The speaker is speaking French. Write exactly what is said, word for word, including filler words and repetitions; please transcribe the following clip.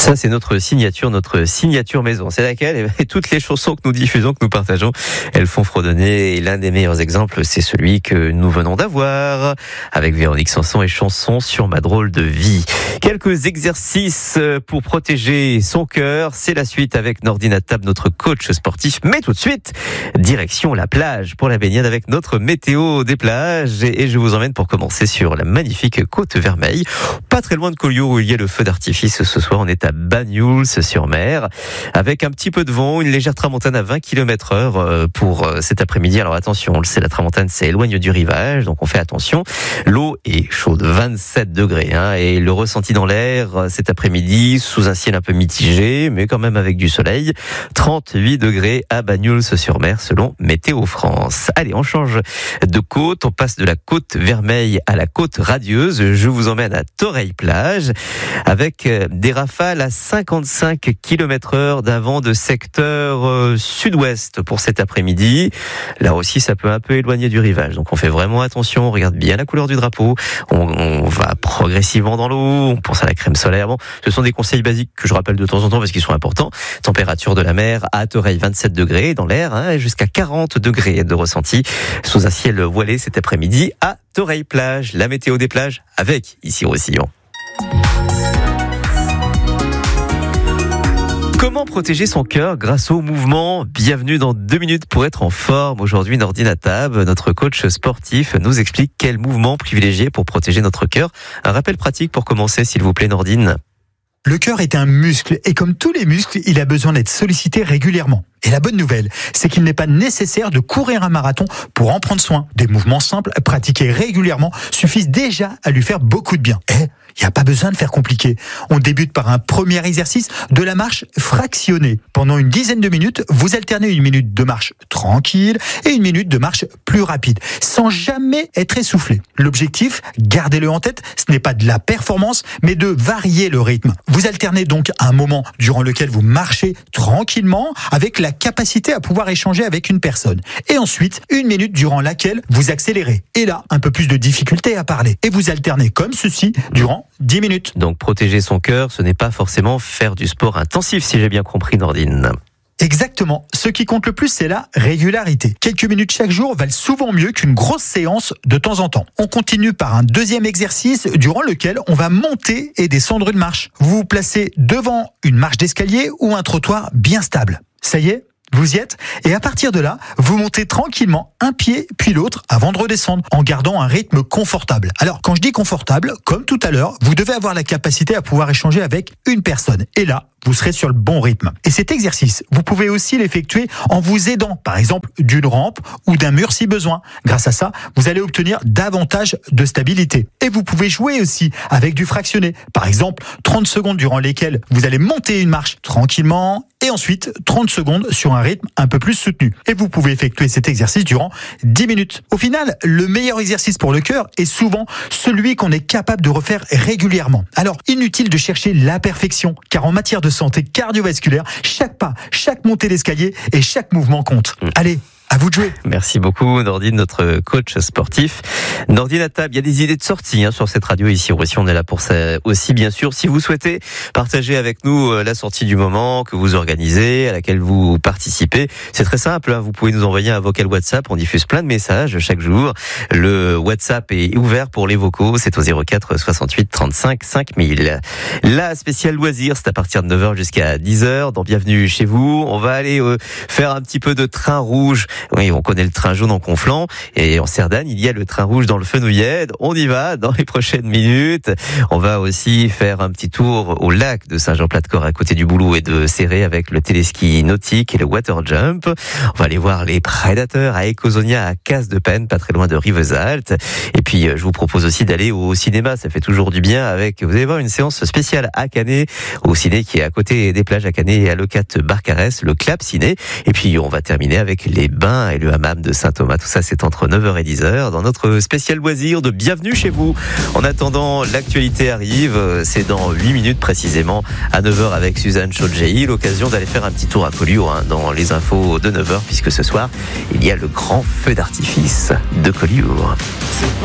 Ça, c'est notre signature, notre signature maison. C'est laquelle? Et toutes les chansons que nous diffusons, que nous partageons, elles font fredonner. Et l'un des meilleurs exemples, c'est celui que nous venons d'avoir avec Véronique Sanson et Chanson sur ma drôle de vie. Quelques exercices pour protéger son cœur. C'est la suite avec Nordine Attab, notre coach sportif. Mais tout de suite, direction la plage pour la baignade avec notre météo des plages. Et je vous emmène pour commencer sur la magnifique côte Vermeille. Pas très loin de Collioure où il y a le feu d'artifice. Ce soir, on est à Banyuls-sur-Mer avec un petit peu de vent, une légère tramontane à vingt kilomètres heure pour cet après-midi. Alors attention, on le sait, la tramontane s'éloigne du rivage, donc on fait attention. L'eau est chaude, vingt-sept degrés, hein, et le ressenti dans l'air cet après-midi sous un ciel un peu mitigé, mais quand même avec du soleil, trente-huit degrés à Banyuls-sur-Mer selon Météo France. Allez, on change de côte, on passe de la côte Vermeille à la côte radieuse. Je vous emmène à Toreil-Plage avec des rafales à cinquante-cinq kilomètres heure d'un vent de secteur euh, sud-ouest pour cet après-midi. Là aussi, ça peut un peu éloigner du rivage. Donc on fait vraiment attention, on regarde bien la couleur du drapeau, on, on va progressivement dans l'eau, on pense à la crème solaire. Bon, ce sont des conseils basiques que je rappelle de temps en temps parce qu'ils sont importants. Température de la mer à Toreil, vingt-sept degrés, dans l'air, hein, jusqu'à quarante degrés de ressenti sous un ciel voilé cet après-midi à Toreil-Plage. La météo des plages avec ici Roussillon. Comment protéger son cœur grâce au mouvement? Bienvenue dans deux minutes pour être en forme. Aujourd'hui, Nordine Attab, notre coach sportif, nous explique quel mouvement privilégier pour protéger notre cœur. Un rappel pratique pour commencer, s'il vous plaît, Nordine. Le cœur est un muscle et comme tous les muscles, il a besoin d'être sollicité régulièrement. Et la bonne nouvelle, c'est qu'il n'est pas nécessaire de courir un marathon pour en prendre soin. Des mouvements simples, pratiqués régulièrement, suffisent déjà à lui faire beaucoup de bien. Et il n'y a pas besoin de faire compliqué. On débute par un premier exercice de la marche fractionnée. Pendant une dizaine de minutes, vous alternez une minute de marche tranquille et une minute de marche plus rapide, sans jamais être essoufflé. L'objectif, gardez-le en tête, ce n'est pas de la performance, mais de varier le rythme. Vous alternez donc un moment durant lequel vous marchez tranquillement avec la capacité à pouvoir échanger avec une personne. Et ensuite, une minute durant laquelle vous accélérez. Et là, un peu plus de difficulté à parler. Et vous alternez comme ceci durant dix minutes. Donc protéger son cœur, ce n'est pas forcément faire du sport intensif, si j'ai bien compris, Nordine. Exactement. Ce qui compte le plus, c'est la régularité. Quelques minutes chaque jour valent souvent mieux qu'une grosse séance de temps en temps. On continue par un deuxième exercice durant lequel on va monter et descendre une marche. Vous vous placez devant une marche d'escalier ou un trottoir bien stable. Ça y est ? Vous y êtes? Et à partir de là, vous montez tranquillement un pied puis l'autre avant de redescendre en gardant un rythme confortable. Alors, quand je dis confortable, comme tout à l'heure, vous devez avoir la capacité à pouvoir échanger avec une personne. Et là, vous serez sur le bon rythme. Et cet exercice, vous pouvez aussi l'effectuer en vous aidant, par exemple, d'une rampe ou d'un mur si besoin. Grâce à ça, vous allez obtenir davantage de stabilité. Et vous pouvez jouer aussi avec du fractionné. Par exemple, trente secondes durant lesquelles vous allez monter une marche tranquillement et ensuite trente secondes sur un rythme un peu plus soutenu. Et vous pouvez effectuer cet exercice durant dix minutes. Au final, le meilleur exercice pour le cœur est souvent celui qu'on est capable de refaire régulièrement. Alors, inutile de chercher la perfection, car en matière de santé cardiovasculaire, chaque pas, chaque montée d'escalier et chaque mouvement compte. Allez, à vous de jouer. Merci beaucoup, Nordine, notre coach sportif. Nordine Attab, il y a des idées de sortie hein, sur cette radio ici. Aussi, on est là pour ça aussi, bien sûr. Si vous souhaitez partager avec nous la sortie du moment que vous organisez, à laquelle vous participez, c'est très simple. Hein, vous pouvez nous envoyer un vocal WhatsApp. On diffuse plein de messages chaque jour. Le WhatsApp est ouvert pour les vocaux. C'est au zéro quatre soixante-huit trente-cinq cinq mille. La spéciale loisir, c'est à partir de neuf heures jusqu'à dix heures. Donc, bienvenue chez vous. On va aller euh, faire un petit peu de train rouge. Oui, on connaît le train jaune en Conflans et en Cerdagne, il y a le train rouge dans le Fenouillède. On y va dans les prochaines minutes. On va aussi faire un petit tour au lac de Saint-Jean-Plat-de-Corps à côté du Boulot et de Céré avec le téléski nautique et le water jump. On va aller voir les prédateurs à Ecosonia à Casse-de-Penne, pas très loin de Rivesaltes. Et puis, je vous propose aussi d'aller au cinéma. Ça fait toujours du bien avec, vous allez voir, une séance spéciale à Canet, au ciné qui est à côté des plages à Canet et à Leucate-Barcarès, le Clap Ciné. Et puis, on va terminer avec les bains et le hammam de Saint-Thomas. Tout ça, c'est entre neuf heures et dix heures dans notre spécial loisir de bienvenue chez vous. En attendant, l'actualité arrive. C'est dans huit minutes précisément à neuf heures avec Suzanne Chaudjei. L'occasion d'aller faire un petit tour à Collioure hein, dans les infos de neuf heures puisque ce soir, il y a le grand feu d'artifice de Collioure.